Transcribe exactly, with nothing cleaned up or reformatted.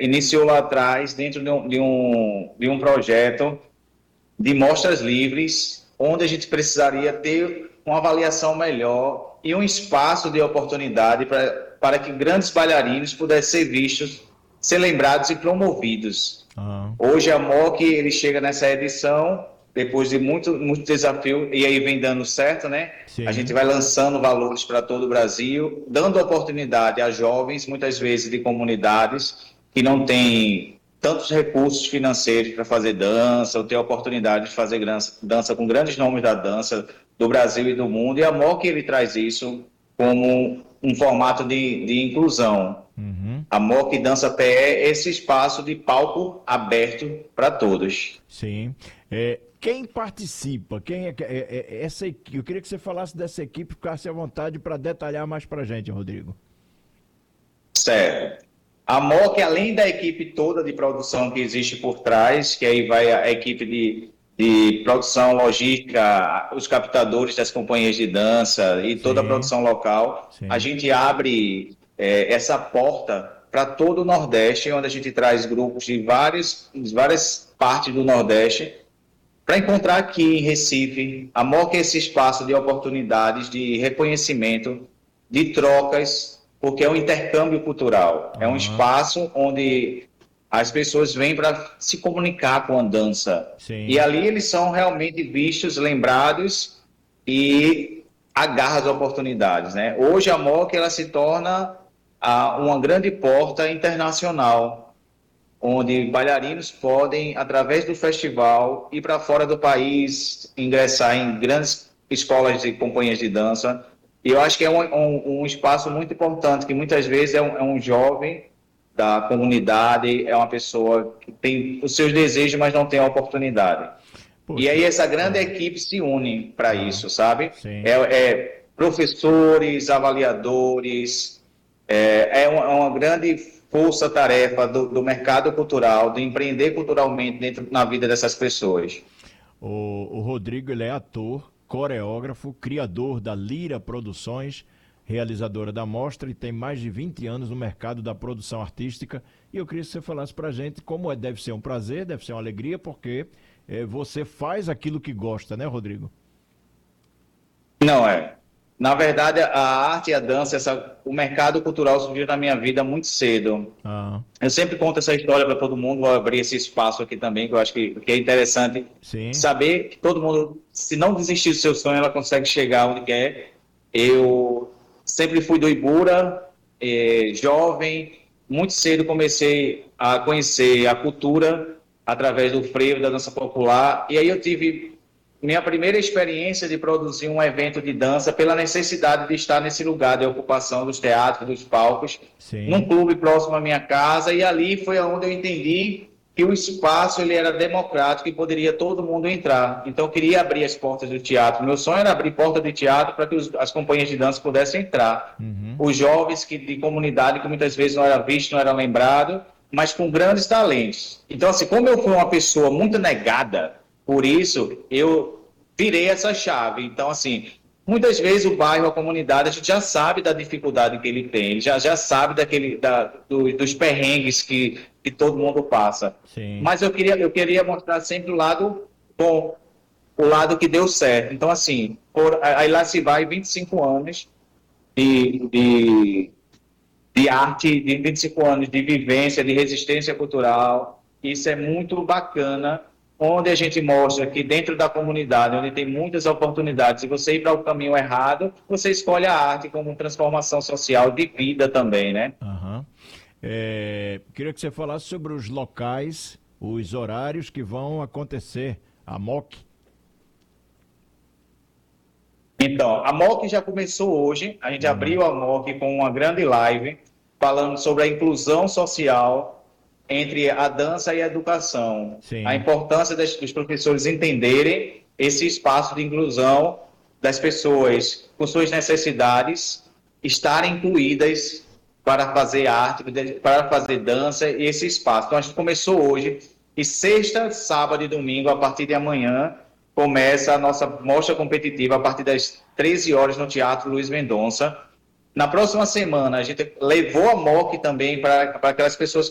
é, iniciou lá atrás dentro de um, de, um, de um projeto de mostras livres, onde a gente precisaria ter uma avaliação melhor e um espaço de oportunidade para, para que grandes bailarinos pudessem ser vistos, ser lembrados e promovidos. Ah, Hoje a M O C ele chega nessa edição, depois de muito, muito desafio, e aí vem dando certo, né? A gente sim. vai lançando valores para todo o Brasil, dando oportunidade a jovens, muitas vezes de comunidades, que não têm tantos recursos financeiros para fazer dança, ou ter a oportunidade de fazer dança, dança com grandes nomes da dança do Brasil e do mundo, e a M O C ele traz isso como um formato de, de inclusão. Uhum. A M O C Dança P E é esse espaço de palco aberto para todos. Sim. É, quem participa? Quem é, é, é essa equipe? Eu queria que você falasse dessa equipe, ficasse à vontade para detalhar mais para a gente, Rodrigo. Certo. A M O C, além da equipe toda de produção que existe por trás, que aí vai a equipe de, de produção logística, os captadores das companhias de dança e toda a Sim, produção local, a sim. gente abre é, essa porta para todo o Nordeste, onde a gente traz grupos de várias, de várias partes do Nordeste, para encontrar aqui em Recife. A M O C é esse espaço de oportunidades, de reconhecimento, de trocas, porque é um intercâmbio cultural. É um Ah, espaço onde as pessoas vêm para se comunicar com a dança. E sim. ali eles são realmente vistos, lembrados e agarram as oportunidades, né? Hoje a M O C ela se torna ah, uma grande porta internacional, onde bailarinos podem, através do festival, ir para fora do país, ingressar em grandes escolas e companhias de dança. E eu acho que é um, um, um espaço muito importante, que muitas vezes é um, é um jovem da comunidade, é uma pessoa que tem os seus desejos, mas não tem a oportunidade. E Poxa, aí essa grande ah, equipe se une para ah, isso, sabe? É, sim. é professores, avaliadores, é, é uma, é uma grande força-tarefa do, do mercado cultural, de empreender culturalmente dentro na vida dessas pessoas. O, o Rodrigo, ele é ator, coreógrafo, criador da Lira Produções, realizadora da mostra e tem mais de vinte anos no mercado da produção artística. E eu queria que você falasse pra gente como é, deve ser um prazer, deve ser uma alegria, porque eh, você faz aquilo que gosta, né, Rodrigo? Não é. Na verdade, a arte e a dança, essa, o mercado cultural surgiu na minha vida muito cedo. Ah, Eu sempre conto essa história para todo mundo, vou abrir esse espaço aqui também, que eu acho que, que é interessante sim. saber que todo mundo, se não desistir do seu sonho, ela consegue chegar onde quer. Eu sempre fui do Ibura, eh, jovem, muito cedo comecei a conhecer a cultura através do frevo, da dança popular, e aí eu tive minha primeira experiência de produzir um evento de dança pela necessidade de estar nesse lugar de ocupação dos teatros, dos palcos, num Sim. clube próximo à minha casa, e ali foi onde eu entendi que o espaço ele era democrático e poderia todo mundo entrar. Então eu queria abrir as portas do teatro. Meu sonho era abrir porta de teatro para que os, as companhias de dança pudessem entrar. Uhum. Os jovens que, de comunidade que muitas vezes não era visto, não era lembrado, mas com grandes talentos. Então, assim, como eu fui uma pessoa muito negada, por isso eu virei essa chave. Então, assim, muitas vezes o bairro, a comunidade, a gente já sabe da dificuldade que ele tem, ele já, já sabe daquele, da, do, dos perrengues que, que todo mundo passa. Sim. Mas eu queria, eu queria mostrar sempre o lado bom, o lado que deu certo. Então, assim, por, aí lá se vai vinte e cinco anos de, de, de arte, de vinte e cinco anos de vivência, de resistência cultural. Isso é muito bacana, onde a gente mostra que dentro da comunidade, onde tem muitas oportunidades, se você ir para o caminho errado, você escolhe a arte como transformação social de vida também, né? Aham. É, queria que você falasse sobre os locais, os horários que vão acontecer. A M O C. Então, a M O C já começou hoje, a gente Hum, abriu a M O C com uma grande live falando sobre a inclusão social entre a dança e a educação, a sim. importância das, dos professores entenderem esse espaço de inclusão das pessoas com suas necessidades estarem incluídas para fazer arte, para fazer dança e esse espaço. Então, a gente começou hoje e sexta, sábado e domingo, a partir de amanhã, começa a nossa mostra competitiva a partir das treze horas no Teatro Luiz Mendonça. Na próxima semana, a gente levou a M O C também para aquelas pessoas